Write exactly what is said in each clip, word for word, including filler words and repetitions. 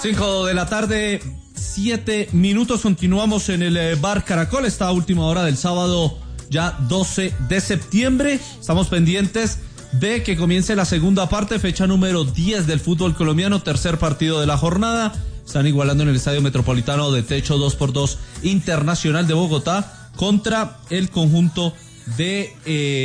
Cinco de la tarde, siete minutos, continuamos en el eh, Bar Caracol, esta última hora del sábado, ya doce de septiembre, estamos pendientes de que comience la segunda parte, fecha número diez del fútbol colombiano, tercer partido de la jornada, están igualando en el Estadio Metropolitano de Techo dos por dos Internacional de Bogotá contra el conjunto de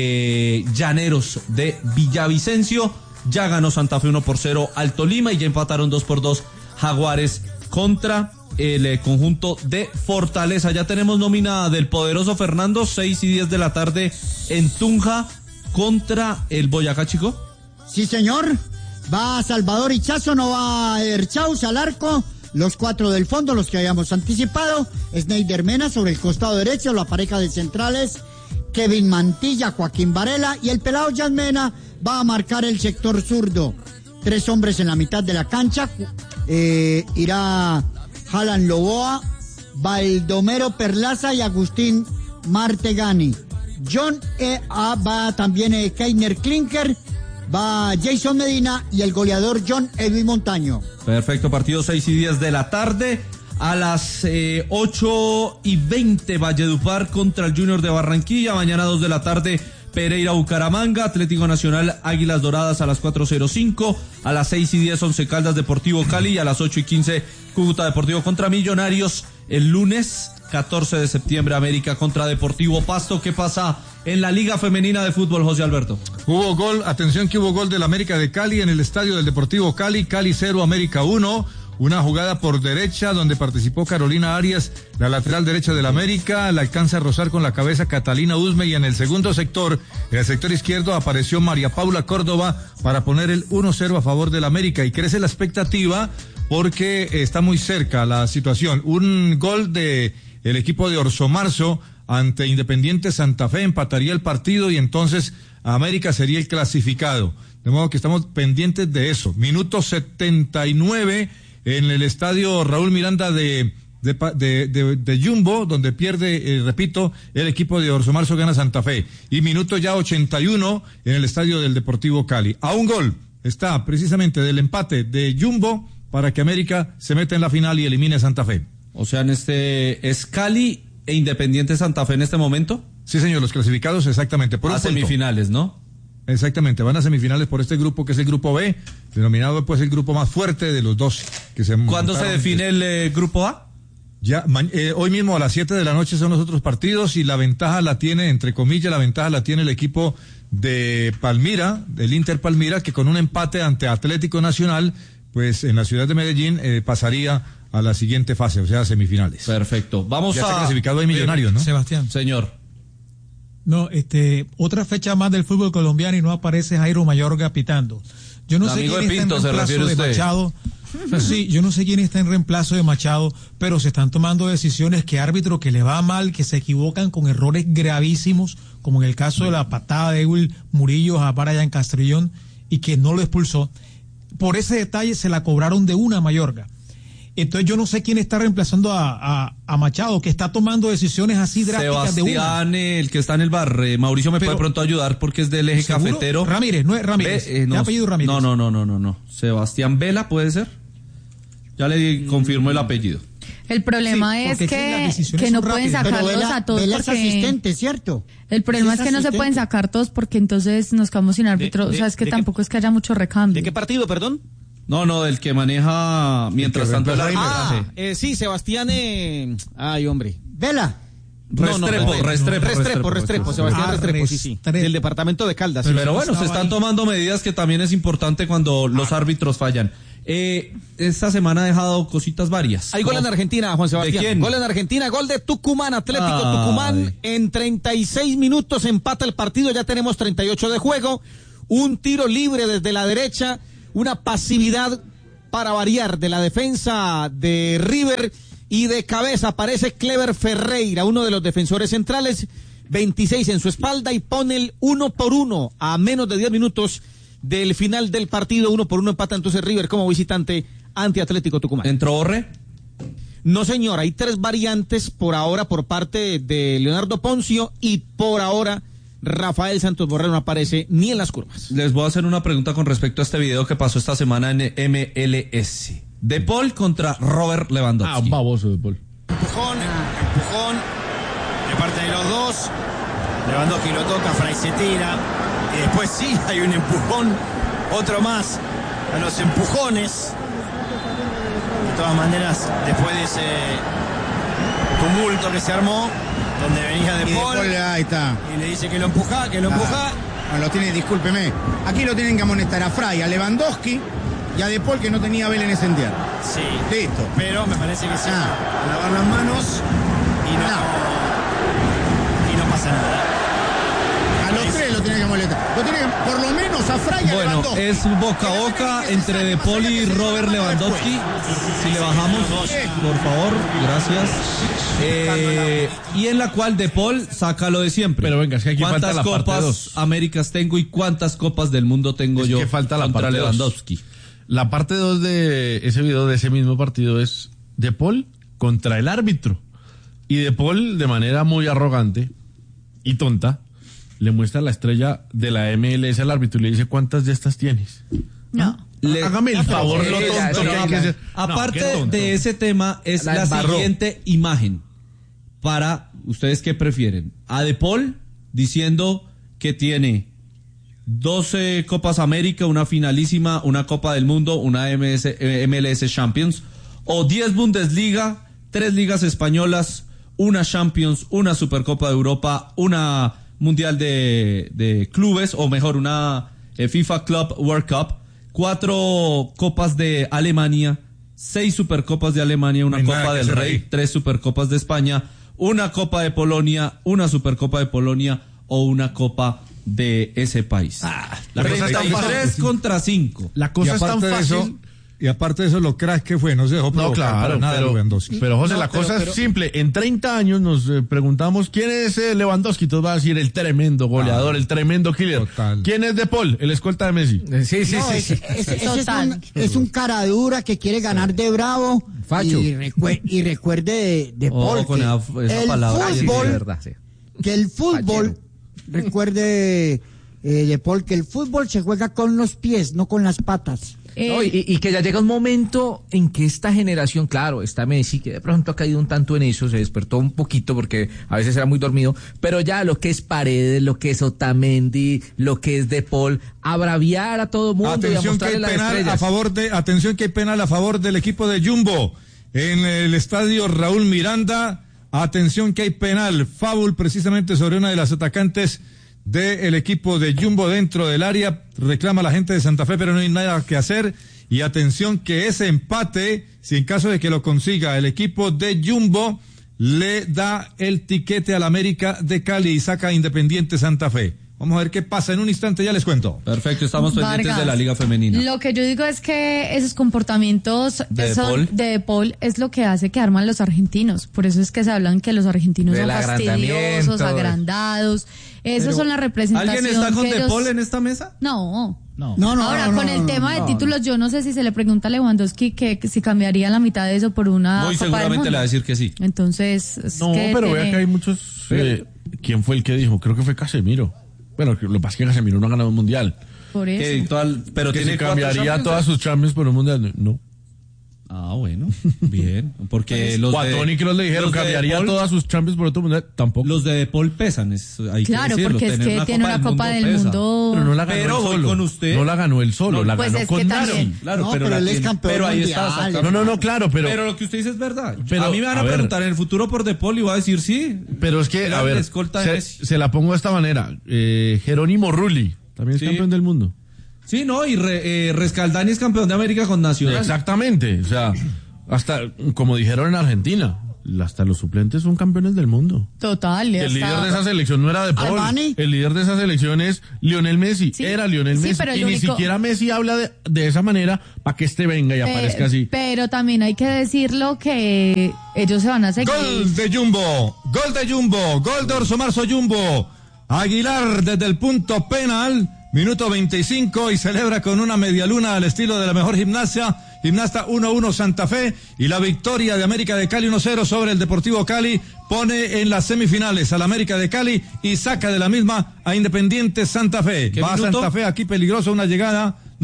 eh, Llaneros de Villavicencio. Ya ganó Santa Fe uno por cero al Tolima y ya empataron dos por dos Jaguares contra el eh, conjunto de Fortaleza. Ya tenemos nómina del poderoso Fernando, seis y diez de la tarde en Tunja contra el Boyacá Chico. Sí, señor. Va Salvador Hichazo, no va Erchaus al arco. Los cuatro del fondo, los que habíamos anticipado. Sneider Mena sobre el costado derecho, la pareja de centrales. Kevin Mantilla, Joaquín Varela y el pelado Jan Mena va a marcar el sector zurdo. Tres hombres en la mitad de la cancha. Eh, irá Jalan Loboa, Baldomero Perlaza y Agustín Martegani. John E. A. va también eh, Keiner Klinker, va Jason Medina y el goleador John Edwin Montaño. Perfecto, partido seis y diez de la tarde. A las eh, ocho y veinte Valledupar contra el Junior de Barranquilla. Mañana dos de la tarde Pereira Bucaramanga, Atlético Nacional Águilas Doradas a las cuatro cero cinco, a las seis y diez Once Caldas Deportivo Cali y a las ocho y quince Cúcuta Deportivo contra Millonarios. El lunes catorce de septiembre América contra Deportivo Pasto. ¿Qué pasa en la Liga Femenina de Fútbol, José Alberto? Hubo gol, atención que hubo gol del América de Cali en el estadio del Deportivo Cali, Cali cero, América uno. Una jugada por derecha donde participó Carolina Arias, la lateral derecha del América, la alcanza a rozar con la cabeza Catalina Usme y en el segundo sector, en el sector izquierdo apareció María Paula Córdoba para poner el uno cero a favor del América y crece la expectativa porque está muy cerca la situación. Un gol de el equipo de Orso Marzo ante Independiente Santa Fe empataría el partido y entonces América sería el clasificado. De modo que estamos pendientes de eso. Minuto setenta y nueve en el estadio Raúl Miranda de de, de, de, de Jumbo, donde pierde, eh, repito, el equipo de Orso Marzo gana Santa Fe. Y minuto ya ochenta y uno en el estadio del Deportivo Cali. A un gol está precisamente del empate de Jumbo para que América se meta en la final y elimine a Santa Fe. O sea, en este es Cali e Independiente Santa Fe en este momento. Sí, señor, los clasificados exactamente. Por a semifinales, ¿no? Exactamente, van a semifinales por este grupo que es el grupo B, denominado pues el grupo más fuerte de los dos. Que se ¿Cuándo se define el eh, grupo A? Ya, eh, hoy mismo a las siete de la noche son los otros partidos y la ventaja la tiene, entre comillas, la ventaja la tiene el equipo de Palmira, del Inter Palmira, que con un empate ante Atlético Nacional, pues en la ciudad de Medellín eh, pasaría a la siguiente fase, o sea, semifinales. Perfecto, vamos ya a... Ya está clasificado hay Millonarios, ¿no? Sebastián. Señor. No, este, otra fecha más del fútbol colombiano y no aparece Jairo Mayorga pitando. Yo no sé quién está en reemplazo de Machado. Sí, yo no sé quién está en reemplazo de Machado, pero se están tomando decisiones que árbitros que le va mal, que se equivocan con errores gravísimos, como en el caso de la patada de Will Murillo a Brian Castrillón y que no lo expulsó. Por ese detalle se la cobraron de una a Mayorga. Entonces yo no sé quién está reemplazando a, a, a Machado, que está tomando decisiones así drásticas de una. Sebastián, el que está en el bar, eh, Mauricio me Pero, puede pronto ayudar porque es del eje ¿seguro? Cafetero. Ramírez, no es Ramírez. Be, eh, no, ¿Qué apellido Ramírez? No, no, no, no, no, no. Sebastián Vela, ¿puede ser? Ya le confirmó el apellido. El problema sí, es que, que no pueden sacarlos Vela, a todos Vela porque... es asistente, ¿cierto? El problema es, es que no se pueden sacar todos porque entonces nos quedamos sin árbitro. De, de, o sea, es que tampoco qué, es que haya mucho recambio. ¿De qué partido, perdón? No, no, del que maneja mientras tanto el árbitro. Ah, eh, sí, Sebastián, eh... ay, hombre. Vela. Restrepo, no, no, Restrepo, Restrepo, Restrepo, Restrepo, Sebastián ah, Restrepo, sí, sí, del departamento de Caldas. Pero, pero bueno, se están ahí. tomando medidas que también es importante cuando ah. los árbitros fallan. Eh, esta semana ha dejado cositas varias. Hay gol en Argentina, Juan Sebastián. ¿De quién? Gol en Argentina, gol de Tucumán, Atlético Ay. Tucumán. En treinta y seis minutos empata el partido, ya tenemos treinta y ocho de juego. Un tiro libre desde la derecha, una pasividad para variar de la defensa de River y de cabeza aparece Clever Ferreira, uno de los defensores centrales, veintiséis en su espalda y pone el uno por uno a menos de diez minutos del final del partido. Uno por uno empata entonces River como visitante ante Atlético Tucumán. ¿Entró Borré? No, señor, hay tres variantes por ahora por parte de Leonardo Poncio y por ahora Rafael Santos Borré no aparece ni en las curvas. Les voy a hacer una pregunta con respecto a este video que pasó esta semana en M L S. De Paul contra Robert Lewandowski. Ah, un baboso De Paul. Empujón, empujón de parte de los dos. Lewandowski lo toca, Fray se tira. Y después sí, hay un empujón, otro más a los empujones. De todas maneras, después de ese tumulto que se armó, donde venía De Paul, y, de Paul ahí está. Y le dice que lo empuja, que lo empuja. No, lo tiene, discúlpeme. Aquí lo tienen que amonestar a Fray, a Lewandowski y a De Paul, que no tenía vela en ese entierro. Sí. Listo. Pero me parece que sí. Ah. Lavar las manos y no, no. y no pasa nada. A los tres lo tienen que molestar. Lo tienen que, por lo menos a Fray y a Bueno, Lewandowski. es boca a boca entre De Paul y Robert Lewandowski. Si le bajamos, por favor, gracias. Eh, y en la cual De Paul saca lo de siempre. Pero venga, es que aquí falta la parte ¿Cuántas dos? copas Américas tengo y cuántas copas del mundo tengo Es yo que falta la contra parte Lewandowski? dos. La parte dos de ese video, de ese mismo partido, es De Paul contra el árbitro. Y De Paul, de manera muy arrogante y tonta, le muestra la estrella de la M L S al árbitro y le dice: ¿cuántas de estas tienes? No. Le, Hágame el favor, lo ya, tonto ya, que hay que ya. hacer. Aparte No, qué tonto. de ese tema, es La la, embarró. siguiente imagen. Para ustedes, ¿qué prefieren? A De Paul diciendo que tiene doce Copas América, una finalísima, una Copa del Mundo, una M S, eh, M L S Champions, o diez Bundesliga, tres ligas españolas, una Champions, una Supercopa de Europa, una Mundial de, de Clubes, o mejor, una eh, FIFA Club World Cup, cuatro Copas de Alemania, seis Supercopas de Alemania, una No hay Copa nada que del hacer Rey, ahí. tres Supercopas de España, una Copa de Polonia, una Supercopa de Polonia o una Copa de ese país. Ah, la cosa treinta y está tres fácil. contra cinco. La cosa Y es tan aparte de fácil. eso, y aparte de eso, lo crack que fue, no se dejó No, provocar claro, para nada pero, Lewandowski. pero José, No, la pero- cosa pero- es simple. En treinta años nos eh, preguntamos quién es eh, Lewandowski. Todos van a decir el tremendo goleador, Ah, el tremendo killer. total. ¿Quién es De Paul? El escolta de Messi. Sí, sí, No, sí. es, sí. es- ese es, Total. un, es un cara dura que quiere ganar de bravo. Facho. Y, recue- y recuerde de, de Ojo Paul con que esa- esa el palabra, sí, fútbol, de verdad, sí. que el fútbol, recuerde eh, de Paul, que el fútbol se juega con los pies, no con las patas. Eh, No, y, y que ya llega un momento en que esta generación, claro, está Messi, que de pronto ha caído un tanto en eso, se despertó un poquito porque a veces era muy dormido, pero ya lo que es Paredes, lo que es Otamendi, lo que es De Paul, a braviar a todo mundo y a Atención que mostrarle hay las penal estrellas. a favor de, atención que hay penal a favor del equipo de Jumbo en el estadio Raúl Miranda. Atención que hay penal, foul precisamente sobre una de las atacantes del equipo de Jumbo dentro del área. Reclama la gente de Santa Fe, pero no hay nada que hacer. Y atención que ese empate, si en caso de que lo consiga el equipo de Jumbo, le da el tiquete al América de Cali y saca a Independiente Santa Fe. Vamos a ver qué pasa en un instante, ya les cuento. Perfecto, estamos pendientes Vargas, de la Liga Femenina. Lo que yo digo es que esos comportamientos ¿De De son- Paul? de De Paul es lo que hace que arman los argentinos. Por eso es que se hablan que los argentinos Del son fastidiosos, agrandamiento. agrandados. Esas Pero, son la representación. ¿Alguien está con que De ellos- Paul en esta mesa? No. No, no, Ahora, no, con no, el no, tema no, de títulos, yo no sé si se le pregunta a Lewandowski que, que si cambiaría la mitad de eso por una Muy Copa del seguramente Mundo. le va a decir que sí. Entonces, es No, que pero tiene- vea que hay muchos. eh, ¿Quién fue el que dijo? Creo que fue Casemiro. Bueno, lo que pasa es que Casemiro no ha ganado un mundial. por eso. Que total- pero Que tiene si cuatro cambiaría Champions, todas ¿no? sus Champions por un mundial. No. Ah, bueno, bien. Porque los O a de, Toni Kroos le dijeron los de cambiaría De Paul- todas sus Champions por otro mundial. Tampoco. Los de De Paul pesan, es, hay que Claro, decirlo, porque es tener que tiene una Copa del pesa. Mundo. Pero no la ganó Pero él voy solo. con usted. No la ganó él solo, No, la pues ganó es que con también- Messi. Claro, No, pero, pero la él es tiene- campeón pero ahí mundial. está sacando- No, no, no, claro, pero. Pero lo que usted dice es verdad. Pero, a mí me van a, a ver. preguntar en el futuro por De Paul y voy a decir sí. Pero es que, Era a ver, el escolta de se, Messi. se la pongo de esta manera. Eh, Jerónimo Rulli, también es Sí. campeón del mundo. Sí, no, y re- eh, Rescaldani es campeón de América con Nacional. Exactamente. O sea, hasta, como dijeron en Argentina, hasta los suplentes son campeones del mundo. Total. El está- líder de esa selección no era De Paul. Armani. El líder de esa selección es Lionel Messi. Sí. Era Lionel Sí, Messi. pero el Y ni único- siquiera Messi habla de, de esa manera para que este venga y Pe- aparezca así. Pero también hay que decirlo que ellos se van a seguir. Gol de Jumbo, gol de Jumbo, gol de Orso Marzo Jumbo. Aguilar desde el punto penal, minuto veinticinco, y celebra con una medialuna al estilo de la mejor gimnasia. Gimnasta uno uno Santa Fe, y la victoria de América de Cali uno cero sobre el Deportivo Cali pone en las semifinales al América de Cali y saca de la misma a Independiente Santa Fe. ¿Qué Va a minuto? Santa Fe, aquí peligroso una llegada. No,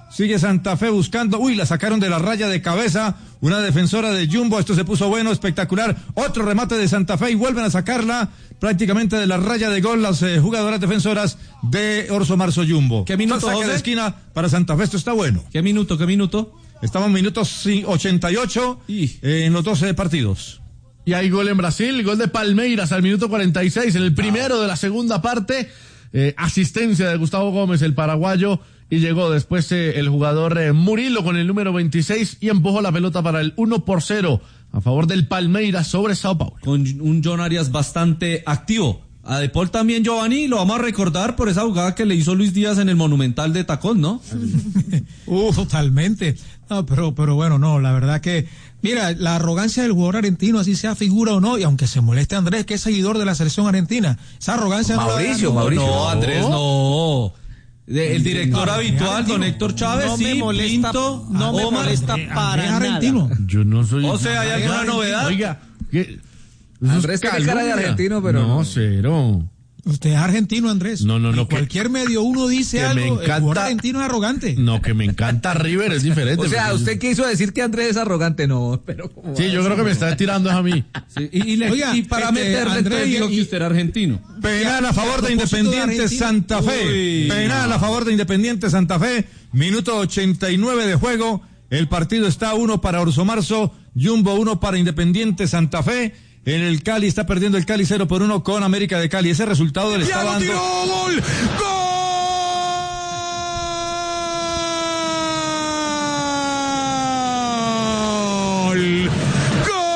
Sigue Santa Fe buscando. Uy, la sacaron de la raya de cabeza. Una defensora de Jumbo. Esto se puso bueno, espectacular. Otro remate de Santa Fe y vuelven a sacarla prácticamente de la raya de gol las eh, jugadoras defensoras de Orso Marzo Jumbo. ¿Qué minuto, saque José? de esquina para Santa Fe. Esto está bueno. ¿Qué minuto, qué minuto? Estamos en minutos ochenta y ocho y... eh, en los doce partidos. Y hay gol en Brasil, gol de Palmeiras al minuto cuarenta y seis, en el primero de la segunda parte. Eh, asistencia de Gustavo Gómez, el paraguayo. Y llegó después eh, el jugador eh, Murilo con el número veintiséis y empujó la pelota para el uno por cero a favor del Palmeiras sobre Sao Paulo. Con un John Arias bastante activo. A De Paul también, Giovanni, lo vamos a recordar por esa jugada que le hizo Luis Díaz en el Monumental de Tacón, ¿no? uh, totalmente. No, pero, pero bueno, no, la verdad que, mira, la arrogancia del jugador argentino, así sea figura o no, y aunque se moleste Andrés, que es seguidor de la selección argentina, esa arrogancia Mauricio, no la, Mauricio. No, no, Andrés, no. De, el director no, habitual, don Héctor Chávez, no sí, me molesta, Pinto, no me Omar, molesta eh, para es nada. argentino. Yo no soy. O sea, ¿hay alguna novedad? Oiga, ¿qué? Andrés tiene cara de argentino, pero no. No, cero. Usted es argentino, Andrés. No, no, no. En cualquier que, medio uno dice algo, me encanta, el jugador argentino es arrogante. No, que me encanta River, es diferente. O sea, usted yo... quiso decir que Andrés es arrogante, no, pero... Sí, yo creo que me está tirando a mí. Sí, y, y, le, Oiga, y para este, meterle Andrés, tres dijo y- que usted era argentino. Penal a favor de Independiente de Santa Fe. Uy. Penal a favor de Independiente Santa Fe. Minuto ochenta y nueve de juego. El partido está uno para Orso Marzo, Jumbo uno para Independiente Santa Fe. En el Cali está perdiendo el Cali cero por uno con América de Cali. Ese resultado le está dando. ¡Gol! ¡Gol!